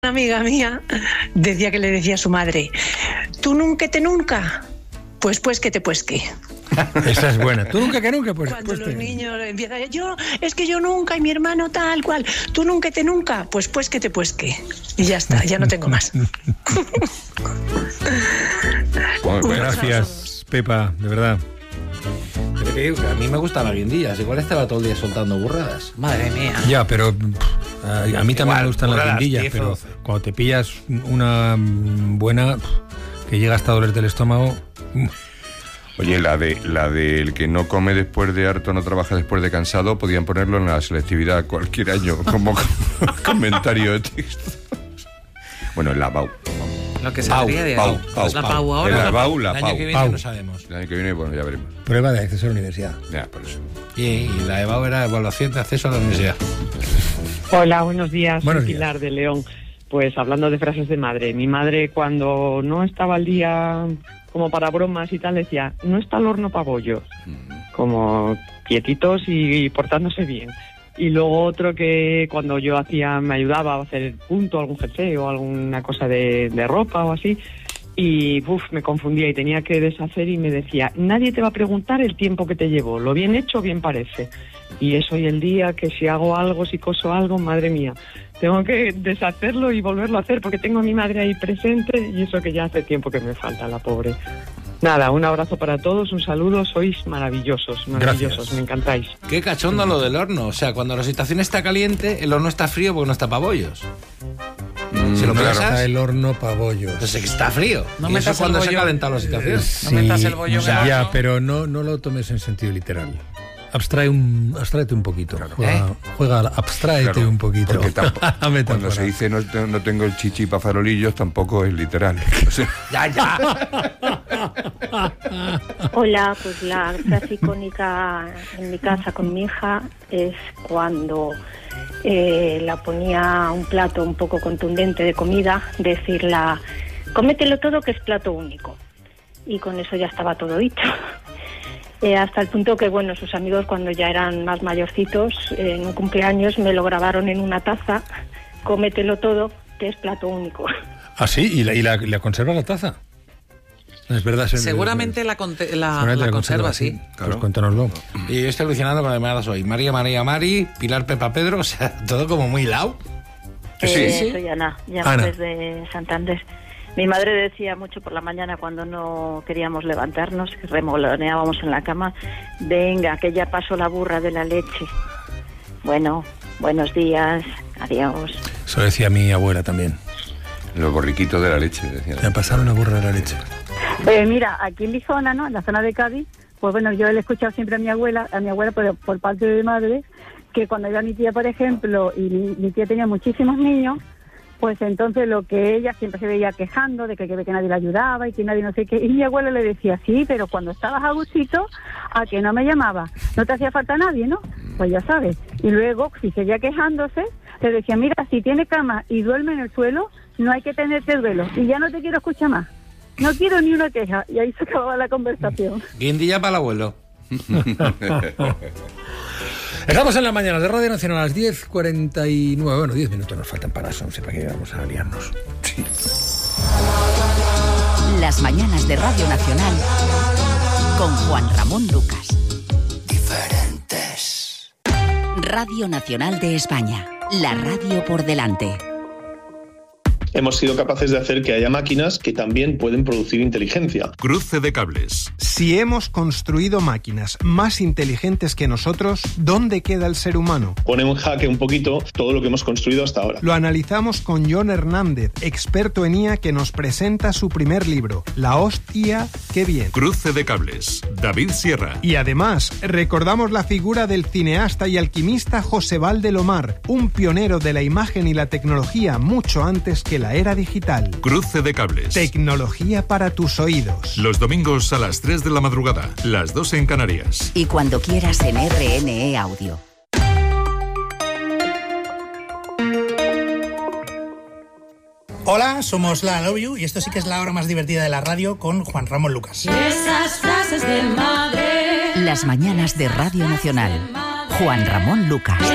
Una amiga mía decía que le decía a su madre: tú nunca te nunca, pues que te pues que. Esa es buena. Tú nunca que nunca, pues. Cuando los niños empiezan, es que yo nunca y mi hermano tal cual. Tú nunca te nunca, pues que te pues que. Y ya está, ya no tengo más. Gracias, Pepa, de verdad. Pero que a mí me gustan las guindillas. Igual estaba todo el día soltando burradas. Madre mía. Ya, pero a mí también me gustan las guindillas, pero cuando te pillas una buena que llega hasta dolerte el estómago. Oye, la de el que no come después de harto, no trabaja después de cansado, podían ponerlo en la selectividad cualquier año como comentario de texto. Bueno, la BAU. Lo que saldría de ahí. La PAU ahora. La BAU, la El PAU. año que viene no sabemos. El año que viene, bueno, ya veremos. Prueba de acceso a la universidad. Ya, por eso. Y la EBAU era evaluación de acceso a la universidad. Hola, buenos días. Buenos Soy Pilar de León. Pues hablando de frases de madre, mi madre cuando no estaba al día como para bromas y tal decía: no está el horno para bollos, como quietitos y portándose bien. Y luego otro que cuando yo me ayudaba a hacer el punto, algún jersey o alguna cosa de ropa o así, y me confundía y tenía que deshacer y me decía: nadie te va a preguntar el tiempo que te llevó, lo bien hecho bien parece. Y es hoy el día que si hago algo, si coso algo, madre mía, tengo que deshacerlo y volverlo a hacer porque tengo a mi madre ahí presente y eso que ya hace tiempo que me falta, la pobre. Nada, un abrazo para todos, un saludo, sois maravillosos, Gracias. me encantáis. Qué cachondo lo del horno. O sea, cuando la situación está caliente, el horno está frío porque no está para bollos. ¿Se lo Está piensas? el horno para bollos. Pues es que está frío. No ¿Y metas eso cuando el se ha bollo. calentado la situación? No metas el bollo en el Ya, horno. pero no lo tomes en sentido literal. Abstráete un poquito. Abstráete Claro, un poquito. porque La metáfora. cuando se dice no tengo el chichi para farolillos, tampoco es literal. O sea, Ya. Hola, pues la frase icónica en mi casa con mi hija es cuando la ponía un plato un poco contundente de comida, decirla: cómetelo todo que es plato único. Y con eso ya estaba todo dicho. Hasta el punto que, bueno, sus amigos cuando ya eran más mayorcitos, en un cumpleaños me lo grabaron en una taza: cómetelo todo que es plato único. ¿Ah, sí? ¿Y la conserva la taza? Es verdad. Seguramente la conserva, sí. Pues cuéntanoslo. Y yo estoy alucinando con llamadas hoy. María, Mari, Pilar, Pepa, Pedro. O sea, todo como muy lao. Soy Ana, Ana. desde Santander. Mi madre decía mucho por la mañana cuando no queríamos levantarnos, que remoloneábamos en la cama: venga, que ya pasó la burra de la leche. Bueno, buenos días, adiós. Eso decía mi abuela también. los borriquitos de la leche, decían. Me pasaron una burra de la leche. Mira, aquí en mi zona, ¿no? En la zona de Cádiz, pues bueno, yo le he escuchado siempre a mi abuela por parte de madre, que cuando iba mi tía, por ejemplo, y mi tía tenía muchísimos niños, pues entonces lo que ella siempre se veía quejando de que nadie le ayudaba y que nadie no sé qué, y mi abuela le decía: sí, pero cuando estabas a gustito, ¿a que no me llamaba? No te hacía falta nadie, ¿no? Pues ya sabes. Y luego, si seguía quejándose, le decía: mira, si tiene cama y duerme en el suelo, no hay que tenerte duelo, y ya no te quiero escuchar más. No quiero ni una queja. Y ahí se acababa la conversación. Guindilla para el abuelo. Estamos en la mañana de Radio Nacional a las 10:49. Bueno, 10 minutos nos faltan para las 11, para que vamos a liarnos. Sí. Las mañanas de Radio Nacional con Juan Ramón Lucas. Diferentes. Radio Nacional de España. La radio por delante. Hemos sido capaces de hacer que haya máquinas que también pueden producir inteligencia. Cruce de cables. Si hemos construido máquinas más inteligentes que nosotros, ¿dónde queda el ser humano? Pone en jaque un poquito todo lo que hemos construido hasta ahora. Lo analizamos con John Hernández, experto en IA, que nos presenta su primer libro, La hostia, qué bien. Cruce de cables. David Sierra. Y además, recordamos la figura del cineasta y alquimista José Valdelomar, un pionero de la imagen y la tecnología mucho antes que la era digital. Cruce de cables. Tecnología para tus oídos. Los domingos a las 3 de la madrugada, las 2 en Canarias. Y cuando quieras en RNE Audio. Hola, somos La Love You y esto sí que es la hora más divertida de la radio con Juan Ramón Lucas. Esas frases de madre. Las mañanas de Radio Nacional. Juan Ramón Lucas.